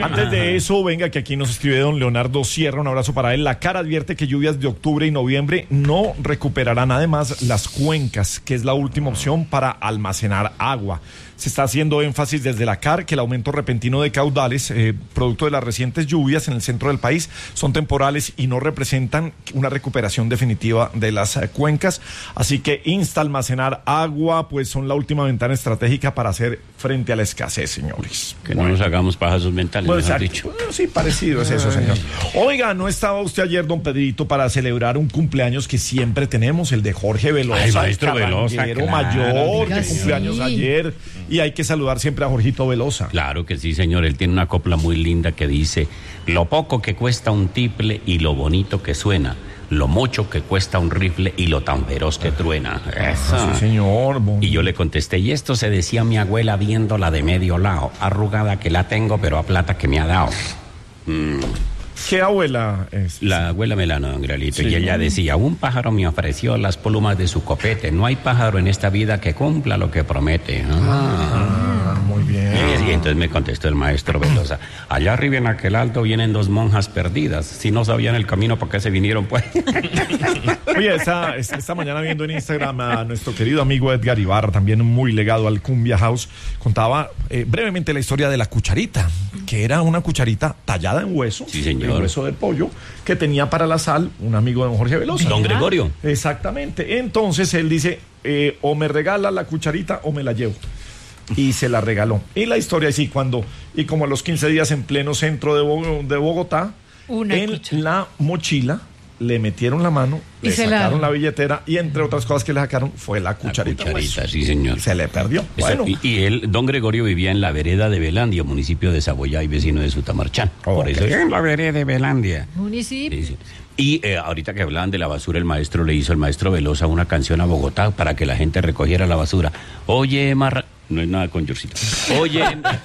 Antes de eso, venga, que aquí nos escribe don Leonardo Sierra, un abrazo para él. La CAR advierte que lluvias de octubre y noviembre no recuperarán además las cuencas, que es la última opción para almacenar agua. Se está haciendo énfasis desde la CAR que el aumento repentino de caudales, producto de las recientes lluvias en el centro del país, son temporales y no representan una recuperación definitiva de las cuencas. Así que insta a almacenar agua, pues son la última ventana estratégica para hacer frente a la escasez, señores. Que no nos hagamos pajasos mentales, Pues, mejor dicho. Bueno, sí, parecido es eso, señor. Oiga, ¿no estaba usted ayer, don Pedrito, para celebrar un cumpleaños que siempre tenemos, el de Jorge Velosa? Ay, maestro Velosa, carranguero claro. mayor, Oiga, de cumpleaños sí. ayer. Y hay que saludar siempre a Jorgito Velosa. Claro que sí, señor. Él tiene una copla muy linda que dice: lo poco que cuesta un tiple y lo bonito que suena, lo mucho que cuesta un rifle y lo tan feroz que truena. Eso. Sí, señor. Y yo le contesté, y esto se decía mi abuela viéndola de medio lado, arrugada que la tengo, pero a plata que me ha dado. ¿Qué abuela es? La abuela Melano, don Gralito, Sí. y ella decía: un pájaro me ofreció las plumas de su copete, no hay pájaro en esta vida que cumpla lo que promete. Muy bien. Y entonces me contestó el maestro Velosa: allá arriba en aquel alto vienen dos monjas perdidas, si no sabían el camino, ¿por qué se vinieron pues? Oye, esta mañana viendo en Instagram a nuestro querido amigo Edgar Ibarra, también muy legado al Cumbia House, contaba brevemente la historia de la cucharita, que era una cucharita tallada en hueso, Sí, señor. en hueso de pollo, que tenía para la sal un amigo de don Jorge Velosa. Don Gregorio. Exactamente. Entonces él dice, o me regala la cucharita o me la llevo. Y se la regaló. Y la historia es así, y como a los 15 días en pleno centro de Bogotá, en la mochila le metieron la mano, Y le se sacaron la billetera y entre otras cosas que le sacaron fue la cucharita. La cucharita, pues. sí, señor. Se le perdió. Bueno, Y él, don Gregorio, vivía en la vereda de Belandia, municipio de Saboyá y vecino de Sutamarchán. Por eso en la vereda de Belandia. Municipio. Sí, sí. Y ahorita que hablaban de la basura, el maestro Velosa una canción a Bogotá para que la gente recogiera la basura. Oye, no es nada con Yorcito. Oye,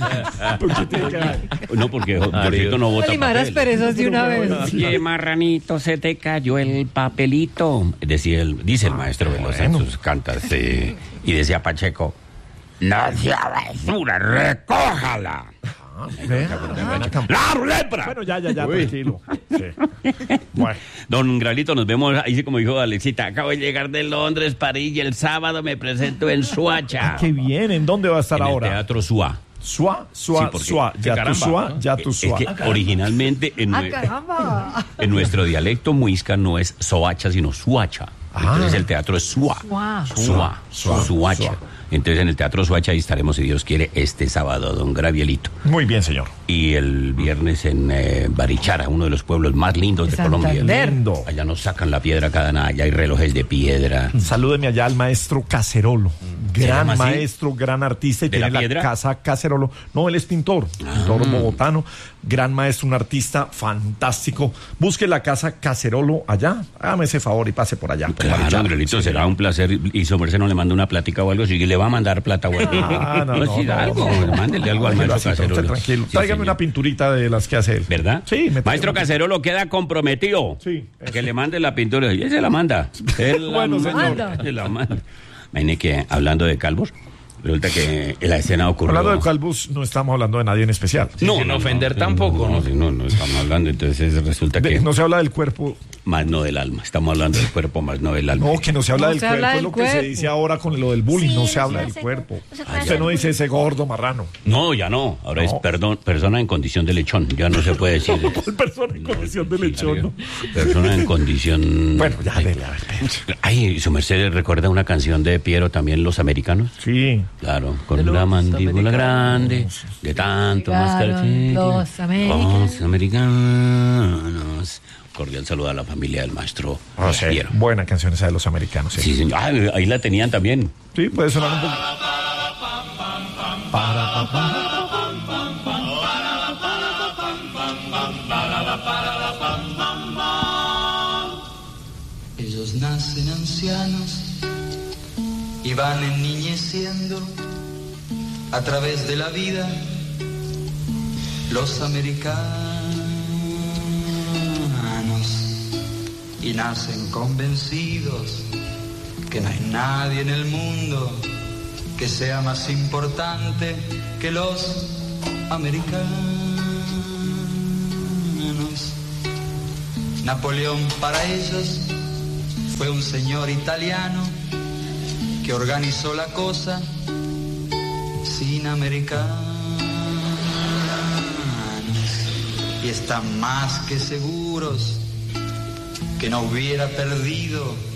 no, porque Yorcito no bota Limar las papel. perezas de una vez. Oye, marranito, se te cayó el papelito. Dice el maestro Velosa en sus cantas. Y decía Pacheco: no sea basura, recójala. ¡La lepra! bueno, ya, tranquilo. Sí. Bueno. Don Gralito, nos vemos ahí, como dijo Alexita. Acabo de llegar de Londres, París, y el sábado me presento en Suacha. Qué bien, ¿en dónde va a estar en ahora? el Teatro Suá. Suá, porque- ya tu Suá, ya tu Es Suá. que originalmente ¡Caramba! en nuestro dialecto muisca no es Soacha, sino Suacha. Entonces el teatro es Suá. Suacha. Entonces en el Teatro Suacha ahí estaremos, si Dios quiere, este sábado, don Gravielito. Muy bien, señor. Y el viernes en Barichara, uno de los pueblos más lindos de Colombia. Santander. Lindo. Allá nos sacan la piedra cada nada, allá hay relojes de piedra. Salúdeme allá al maestro Cacerolo. ¿Se Gran llama así? maestro, gran artista y ¿De la tiene piedra? casa Cacerolo. No, él es pintor bogotano, gran maestro, un artista fantástico. Busque la casa Cacerolo allá. Hágame ese favor y pase por allá. por Claro, Barichara. Angelito, será un placer. Y su merced no le manda una plática o algo, si le va a mandar plata o algo. No, Algo, mándele algo al maestro Tranquilo, Cacerolo. tranquilo. Sí, Tráigame señor. una pinturita de las que hace él. ¿Verdad? Sí, me Maestro traigo. Cacerolo queda comprometido. Sí, eso. Que le mande la pintura. Y él se la manda. Él la Bueno, manda, señor. se la manda. Imagine que, hablando de calvos, resulta que la escena ocurrió. Hablando de calvos, no estamos hablando de nadie en especial. sin ofender tampoco, ¿no? No estamos hablando. Entonces resulta que. No se habla del cuerpo. Más no del alma. Estamos hablando del cuerpo, más no del alma. No, que no se habla No del se cuerpo, habla es del lo que se cuerpo. dice ahora con lo del bullying, Sí, no se no habla se del hace- cuerpo. no se puede Usted no hacer dice ese gordo marrano. No, ya no. Ahora No. es persona en condición de lechón. Ya no se puede decir. Persona en condición de lechón, ¿no? Persona en condición. Bueno, ya, dele, a ver. Ay, su merced recuerda una canción de Piero también, Los Americanos. Sí. Claro, con De la los mandíbula americanos. grande, de tanto mascar. Llegaron los americanos. Los americanos. Cordial saludo a la familia del maestro Piero. Buena canción esa de los americanos. Sí, señor. Ah, ahí la tenían también. Sí, puede sonar un poco. Ellos nacen ancianos y van enniñeciendo a través de la vida. Los americanos y nacen convencidos que no hay nadie en el mundo que sea más importante que los americanos. Napoleón para ellos fue un señor italiano que organizó la cosa sin americanos, y están más que seguros que no hubiera perdido